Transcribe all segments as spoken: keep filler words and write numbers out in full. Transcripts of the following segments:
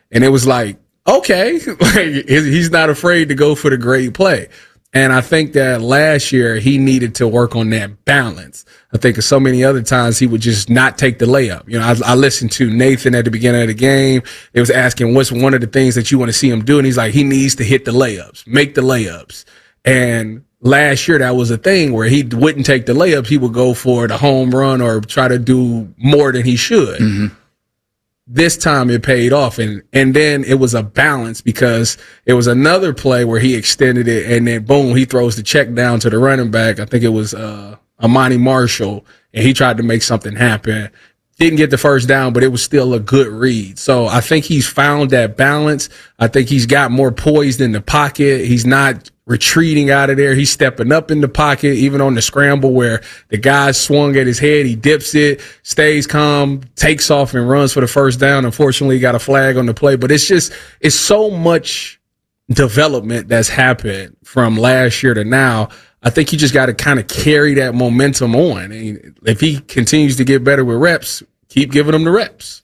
And it was like, okay, like, he's not afraid to go for the great play. And I think that last year he needed to work on that balance. I think so many other times he would just not take the layup. You know, I, I listened to Nathan at the beginning of the game. It was asking what's one of the things that you want to see him do. And he's like, he needs to hit the layups, make the layups. And last year that was a thing where he wouldn't take the layups. He would go for the home run or try to do more than he should. Mm-hmm. This time it paid off, and and then it was a balance because it was another play where he extended it, and then boom, he throws the check down to the running back. I think it was uh, Amani Marshall, and he tried to make something happen. Didn't get the first down, but it was still a good read. So I think he's found that balance. I think he's got more poised in the pocket. He's not retreating out of there. He's stepping up in the pocket, even on the scramble where the guy swung at his head. He dips it, stays calm, takes off and runs for the first down. Unfortunately, he got a flag on the play, but it's just, it's so much development that's happened from last year to now. I think you just got to kind of carry that momentum on. And if he continues to get better with reps, keep giving him the reps.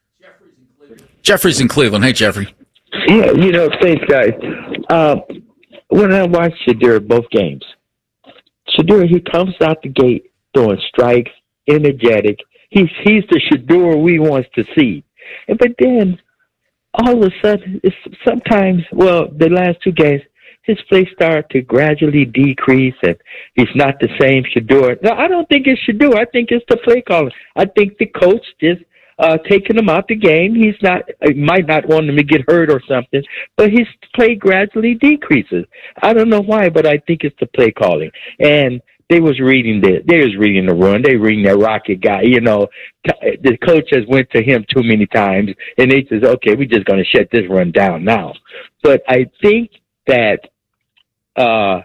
Jeffrey's in Cleveland. Hey, Jeffrey. Yeah, you know, thanks, guys. Uh, when I watched Shedeur both games, Shedeur, he comes out the gate throwing strikes, energetic. He's he's the Shedeur we want to see. And, but then, all of a sudden, it's sometimes, well, the last two games, his play started to gradually decrease, and he's not the same Shedeur. No, I don't think it's Shedeur. I think it's the play calling. I think the coach just uh, taking him out the game. He's not, he might not want him to get hurt or something, but his play gradually decreases. I don't know why, but I think it's the play calling. And they was reading the, they was reading the run. They reading that Rocket guy. You know, t- the coach has went to him too many times, and they says, okay, we're just going to shut this run down now. But I think that Uh,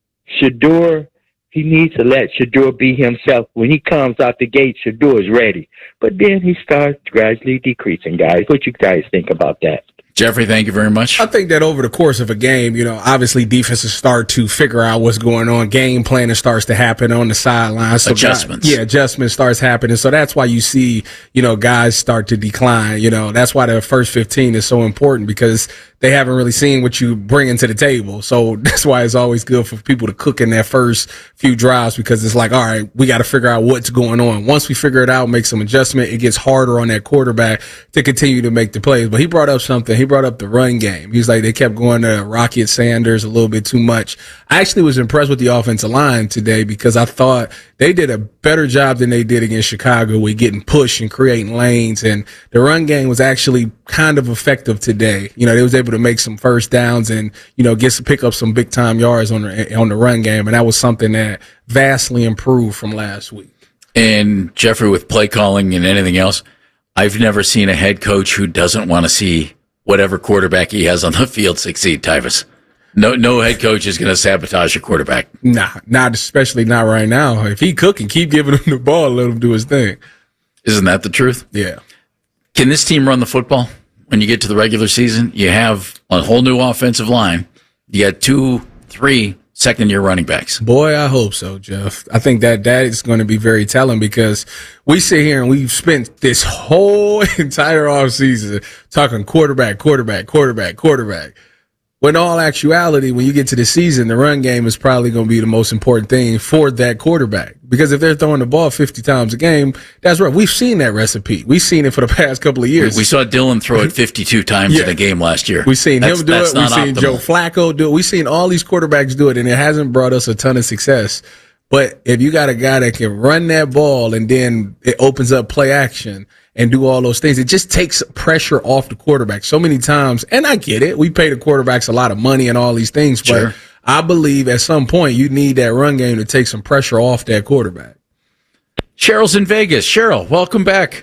Shedeur, he needs to let Shedeur be himself. When he comes out the gate, Shedeur is ready. But then he starts gradually decreasing, guys. What you guys think about that? Jeffrey, thank you very much. I think that over the course of a game, you know, obviously defenses start to figure out what's going on. Game planning starts to happen on the sidelines. So adjustments. Guys, yeah, adjustments starts happening. So that's why you see, you know, guys start to decline. You know, that's why the first fifteen is so important because they haven't really seen what you bring into the table. So that's why it's always good for people to cook in their first few drives because it's like, all right, we got to figure out what's going on. Once we figure it out, make some adjustment, it gets harder on that quarterback to continue to make the plays. But he brought up something. He brought up the run game. He's like, they kept going to Rocket Sanders a little bit too much. I actually was impressed with the offensive line today because I thought they did a better job than they did against Chicago with getting pushed and creating lanes. And the run game was actually kind of effective today. You know, they was able to make some first downs and, you know, get to pick up some big time yards on the, on the run game. And that was something that vastly improved from last week. And Jeffrey, with play calling and anything else, I've never seen a head coach who doesn't want to see whatever quarterback he has on the field succeed, Tyvis. No, no head coach is going to sabotage your quarterback. Nah, not especially not right now. If he cooking, keep giving him the ball, let him do his thing. Isn't that the truth? Yeah. Can this team run the football when you get to the regular season? You have a whole new offensive line. You got two, three second-year running backs. Boy, I hope so, Jeff. I think that that is going to be very telling because we sit here and we've spent this whole entire offseason talking quarterback, quarterback, quarterback, quarterback. When in all actuality, when you get to the season, the run game is probably going to be the most important thing for that quarterback. Because if they're throwing the ball fifty times a game, that's right. We've seen that recipe. We've seen it for the past couple of years. We saw Dylan throw it fifty-two times yeah. in a game last year. We've seen that's, him do it. We've seen optimal. Joe Flacco do it. We've seen all these quarterbacks do it, and it hasn't brought us a ton of success. But if you got a guy that can run that ball and then it opens up play action and do all those things, it just takes pressure off the quarterback so many times. And I get it. We pay the quarterbacks a lot of money and all these things, sure. but I believe at some point you need that run game to take some pressure off that quarterback. Cheryl's in Vegas. Cheryl, welcome back.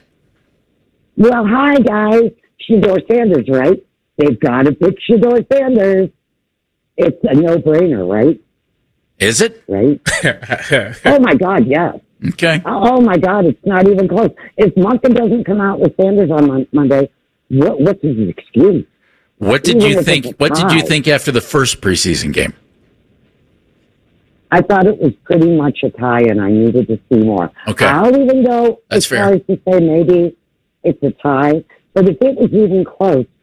Well, hi, guys. Shedeur Sanders, right? They've got to pick Shedeur Sanders. It's a no-brainer, right? Is it? Right? Oh, my God, yes. Okay. Oh, my God, it's not even close. If Monken doesn't come out with Sanders on mon- Monday, what, what's his excuse? What did even you think? What did you think after the first preseason game? I thought it was pretty much a tie, and I needed to see more. Okay. I'll even go That's as far fair. as to say maybe it's a tie, but if it was even close,